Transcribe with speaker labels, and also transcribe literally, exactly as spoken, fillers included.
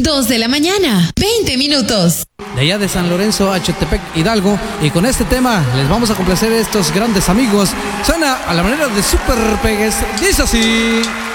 Speaker 1: dos de la mañana, veinte minutos.
Speaker 2: De allá de San Lorenzo a Chetepec, Hidalgo. Y con este tema les vamos a complacer a estos grandes amigos. Suena a la manera de Super Pegues. Dice así.